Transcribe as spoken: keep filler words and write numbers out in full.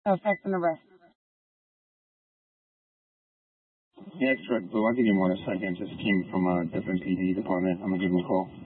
affects an arrest. Yeah, correct, Blue. I'll give you more in a second. Just came from a different P D department. I'm going to give him a call.